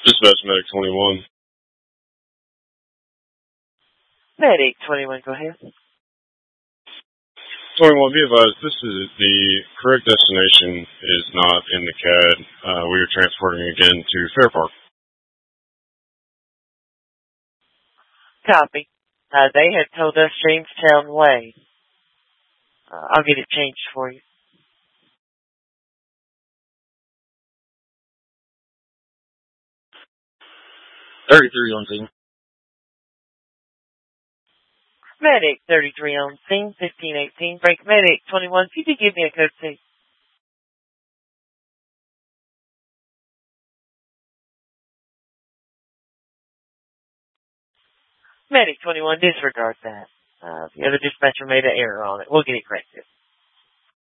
Dispatch Medic 21. Medic 21, go ahead. 21, be advised, this is the correct destination is not in the CAD. We are transporting again to Fair Park. Copy. They had told us Jamestown Way. I'll get it changed for you. On scene. Medic 33 on scene, 1518. Break Medic 21. If you could give me a code, please. Medic 21, disregard that. The other dispatcher made an error on it. We'll get it corrected.